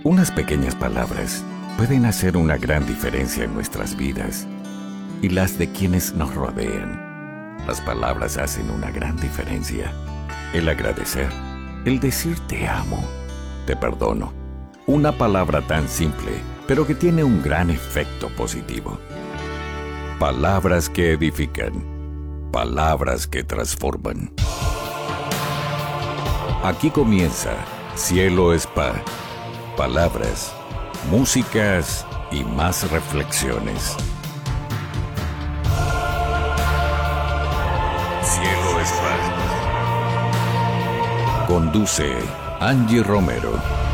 Unas pequeñas palabras pueden hacer una gran diferencia en nuestras vidas y las de quienes nos rodean. Las palabras hacen una gran diferencia. El agradecer, el decir te amo, te perdono. Una palabra tan simple, pero que tiene un gran efecto positivo. Palabras que edifican, palabras que transforman. Aquí comienza Cielo Spa. Palabras, músicas y más reflexiones. Cielo Spa. Conduce Angie Romero.